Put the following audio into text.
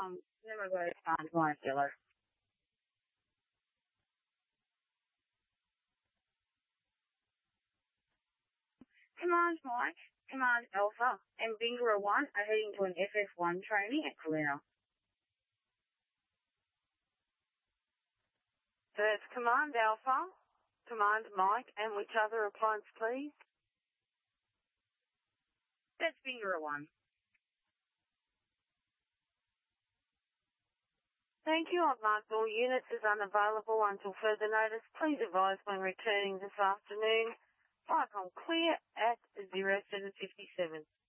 Never go to find my killer. Command Mike, Command Alpha, and Bingo 1 are heading to an FF1 training at Kalina. That's Command Alpha, Command Mike, and which other appliance, please? That's Bingo 1. Thank you. I've marked all units as unavailable until further notice. Please advise when returning this afternoon. Flight on clear at 0757.